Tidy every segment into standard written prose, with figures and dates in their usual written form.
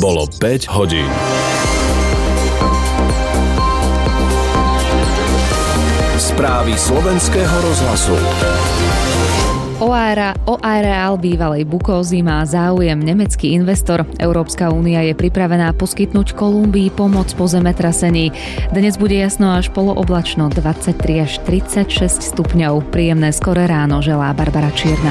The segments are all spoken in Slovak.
Bolo 5 hodín. Správy Slovenského rozhlasu. O areál bývalej Bukózy má záujem nemecký investor. Európska únia je pripravená poskytnúť Kolumbii pomoc po zemetrasení. Dnes bude jasno až polooblačno, 23 až 36 stupňov. Príjemné skoré ráno želá Barbara Čierna.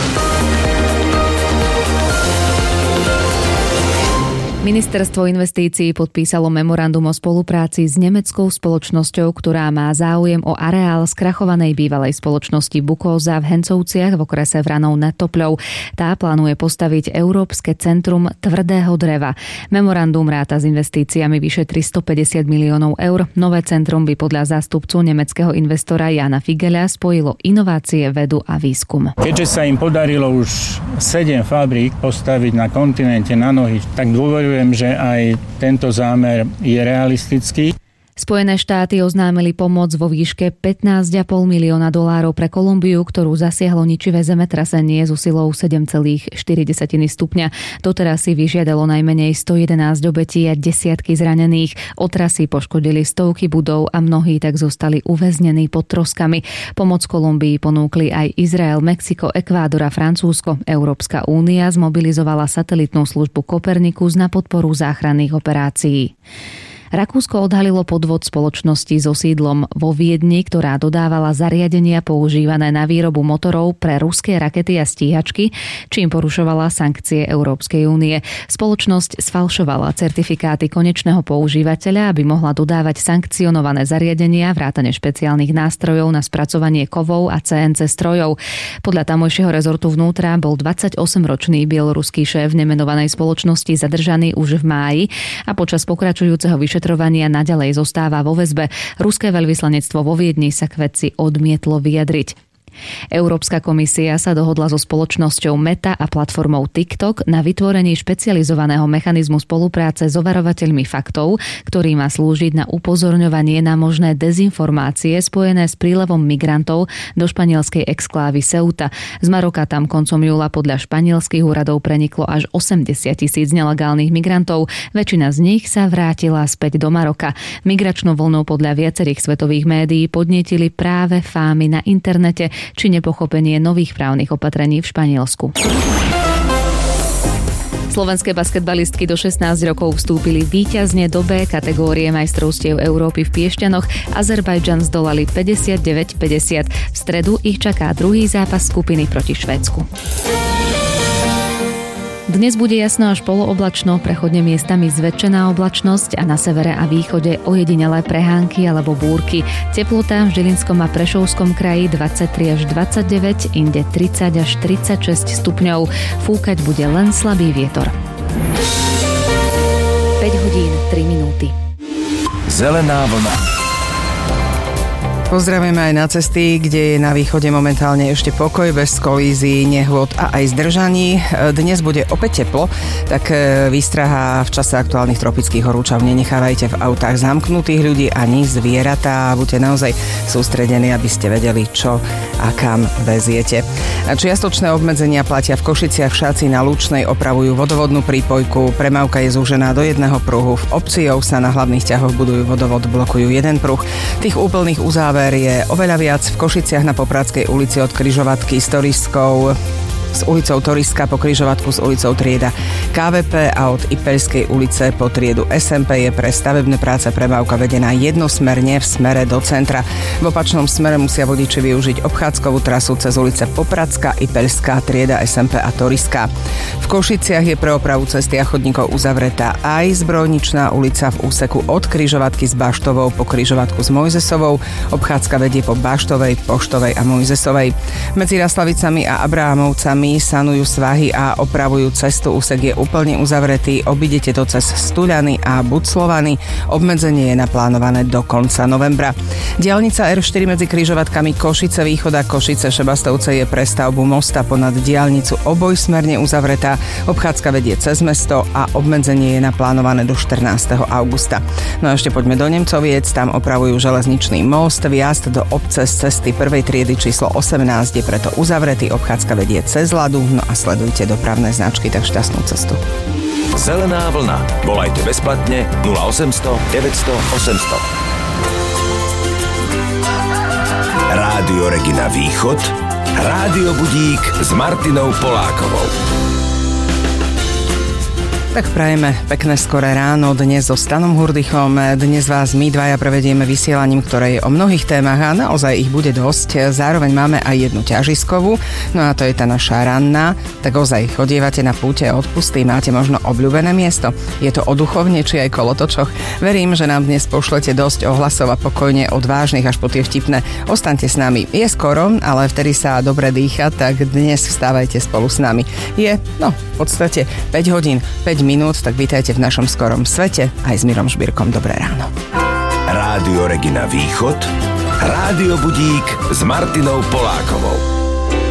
Ministerstvo investícií podpísalo memorandum o spolupráci s nemeckou spoločnosťou, ktorá má záujem o areál skrachovanej bývalej spoločnosti Bukóza v Hencovciach v okrese Vranov nad Topľou. Tá plánuje postaviť Európske centrum tvrdého dreva. Memorandum ráta s investíciami vyše 350 miliónov eur. Nové centrum by podľa zástupcu nemeckého investora Jana Figeľa spojilo inovácie, vedu a výskum. Keďže sa im podarilo už 7 fabrík postaviť na kontinente na nohy, tak dôverujem, že aj tento zámer je realistický. Spojené štáty oznámili pomoc vo výške $15,5 milióna pre Kolumbiu, ktorú zasiahlo ničivé zemetrasenie so silou 7,4 stupňa. Doteraz si vyžiadalo najmenej 111 obetí a desiatky zranených. Otrasy poškodili stovky budov a mnohí tak zostali uväznení pod troskami. Pomoc Kolumbii ponúkli aj Izrael, Mexiko, Ekvádor a Francúzsko. Európska únia zmobilizovala satelitnú službu Copernicus na podporu záchranných operácií. Rakúsko odhalilo podvod spoločnosti so sídlom vo Viedni, ktorá dodávala zariadenia používané na výrobu motorov pre ruské rakety a stíhačky, čím porušovala sankcie Európskej únie. Spoločnosť sfalšovala certifikáty konečného používateľa, aby mohla dodávať sankcionované zariadenia vrátane špeciálnych nástrojov na spracovanie kovov a CNC strojov. Podľa tamojšieho rezortu vnútra bol 28-ročný bieloruský šéf nemenovanej spoločnosti zadržaný už v máji a počas pokračujúceho vyšetrovania naďalej zostáva vo väzbe. Ruské veľvyslanectvo vo Viedni sa k veci odmietlo vyjadriť. Európska komisia sa dohodla so spoločnosťou Meta a platformou TikTok na vytvorení špecializovaného mechanizmu spolupráce s overovateľmi faktov, ktorý má slúžiť na upozorňovanie na možné dezinformácie spojené s prílevom migrantov do španielskej exklávy Ceuta. Z Maroka tam koncom júla podľa španielských úradov preniklo až 80,000 nelegálnych migrantov. Väčšina z nich sa vrátila späť do Maroka. Migračnú vlnu podľa viacerých svetových médií podnietili práve fámy na internete či nepochopenie nových právnych opatrení v Španielsku. Slovenské basketbalistky do 16 rokov vstúpili víťazne do B kategórie majstrovstiev Európy v Piešťanoch. Azerbajdžan zdolali 59-50. V stredu ich čaká druhý zápas skupiny proti Švédsku. Dnes bude jasno až polooblačno, prechodne miestami zväčšená oblačnosť a na severe a východe ojedinelé prehánky alebo búrky. Teplota v Žilinskom a Prešovskom kraji 23 až 29, inde 30 až 36 stupňov. Fúkať bude len slabý vietor. 5 hodín 3 minúty. Zelená vlna. Pozdravujeme aj na cesty, kde je na východe momentálne ešte pokoj, bez kolízií, nehôd a aj zdržaní. Dnes bude opäť teplo, tak výstraha v čase aktuálnych tropických horúčav nenechávajte v autách zamknutých ľudí ani zvieratá. Buďte naozaj sústredení, aby ste vedeli, čo a kam veziete. Čiastočné obmedzenia platia v Košiciach, v Šáci na Lučnej opravujú vodovodnú prípojku, premávka je zúžená do jedného pruhu, v Obcijov sa na hlavných ťahoch budujú vodovod, blokujú jeden pruh. Tých úplných uzáver je oveľa viac v Košiciach na Popradskej ulici od križovatky s ulicou Toriska po križovatku s ulicou Trieda KVP a od Ipeľskej ulice po triedu SMP je pre stavebné práce premávka vedená jednosmerne v smere do centra. V opačnom smere musia vodiči využiť obchádzkovú trasu cez ulice Popradská, Ipeľská, Trieda SMP a Toriska. V Košiciach je pre opravu cesty a chodníkov uzavretá aj Zbrojničná ulica v úseku od križovatky s Baštovou po križovatku s Mojzesovou. Obchádzka vedie po Baštovej, Poštovej a Mojzesovej. Medzi Raslavicami a Abrahamovcami sanujú svahy a opravujú cestu. Úsek je úplne uzavretý. Obidete to cez Stuľany a Buclovany. Obmedzenie je naplánované do konca novembra. Diaľnica R4 medzi križovatkami Košice Východ a Košice Šebastovce je pre stavbu mosta ponad diaľnicu obojsmerne uzavretá. Obchádzka vedie cez mesto a obmedzenie je naplánované do 14. augusta. No a ešte poďme do Nemcoviec. Tam opravujú železničný most. Vjazd do obce z cesty prvej triedy číslo 18 je preto uzavretý. Obchádzka vedie cez Ladu, no a sledujte dopravné značky, tak šťastnú cestu. Zelená vlna. Volajte bezplatne 0800 900 800. Rádio Regina Východ. Rádio Budík s Martinou Polákovou. Tak prajeme pekné skoré ráno dnes so Stanom Hurdychom. Dnes vás my dvaja prevedieme vysielaním, ktoré je o mnohých témach a naozaj ich bude dosť. Zároveň máme aj jednu ťažiskovú, no a to je tá naša ranná. Tak ozaj chodievate na púte a odpusty, máte možno obľúbené miesto. Je to o duchovne či aj kolotočoch. Verím, že nám dnes pošlete dosť ohlasov a pokojne od vážnych až po tie vtipné. Ostaňte s nami. Je skoro, ale vtedy sa dobre dýcha, tak dnes vstávajte spolu s nami. Je, v podstate 5 hodín, 5 minút, tak vítajte v našom skorom svete aj s Mirom Žbírkom. Dobré ráno. Rádio Regina Východ. Rádio Budík s Martinou Polákovou.